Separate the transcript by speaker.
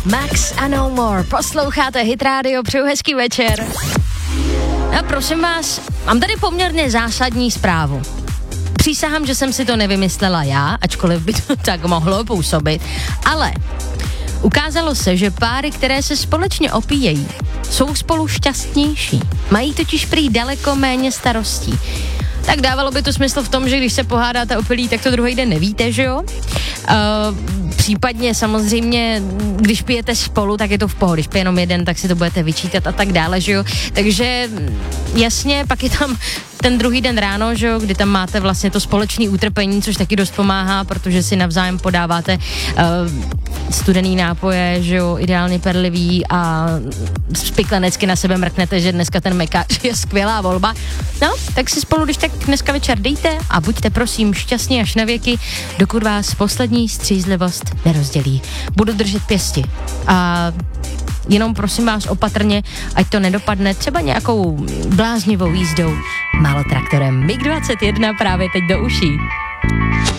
Speaker 1: Max a No More. Posloucháte Hit Radio, přeju hezký večer. A prosím vás, mám tady poměrně zásadní zprávu. Přísahám, že jsem si to nevymyslela já, ačkoliv by to tak mohlo působit, ale ukázalo se, že páry, které se společně opíjejí, jsou spolu šťastnější. Mají totiž prý daleko méně starostí. Tak dávalo by to smysl v tom, že když se pohádáte opilí, tak to druhý den nevíte, že jo? Případně samozřejmě, když pijete spolu, tak je to v pohodě. Když pije jenom jeden, tak si to budete vyčítat a tak dále, že jo? Takže jasně, pak je tam ten druhý den ráno, že jo, kdy tam máte vlastně to společné utrpení, což taky dost pomáhá, protože si navzájem podáváte studený nápoje, že jo, ideálně perlivý a spiklenecky na sebe mrknete, že dneska ten mekáč je skvělá volba. No, tak si spolu, když tak dneska večer dejte a buďte prosím šťastní až na věky, dokud vás poslední střízlivost nerozdělí. Budu držet pěsti a jenom prosím vás opatrně, ať to nedopadne třeba nějakou bláznivou jízdou malotraktorem. MiG 21 právě teď do uší.